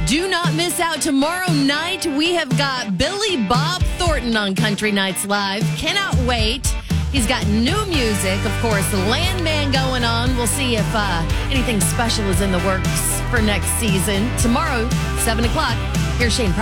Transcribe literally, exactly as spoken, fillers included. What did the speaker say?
Do not miss out tomorrow night. We have got Billy Bob Thornton on Country Nights Live. Cannot wait. He's got new music, of course, Landman going on. We'll see if uh, anything special is in the works for next season. Tomorrow, seven o'clock. Here's Shane.